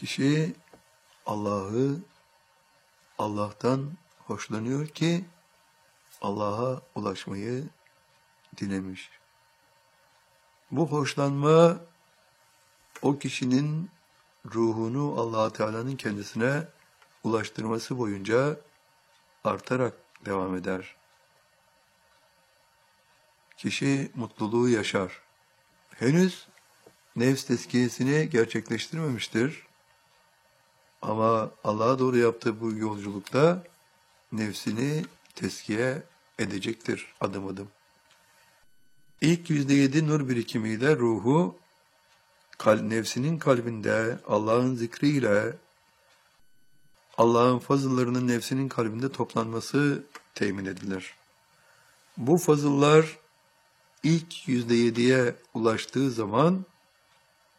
Kişi Allah'tan hoşlanıyor ki Allah'a ulaşmayı dilemiş. Bu hoşlanma o kişinin ruhunu Allah Teala'nın kendisine ulaştırması boyunca artarak devam eder. Kişi mutluluğu yaşar. Henüz nefs tezkiyesini gerçekleştirmemiştir. Ama Allah'a doğru yaptığı bu yolculukta nefsini tezkiye edecektir adım adım. İlk %7 nur birikimiyle ruhu nefsinin kalbinde Allah'ın zikriyle Allah'ın fazıllarının nefsinin kalbinde toplanması temin edilir. Bu fazıllar ilk %7'ye ulaştığı zaman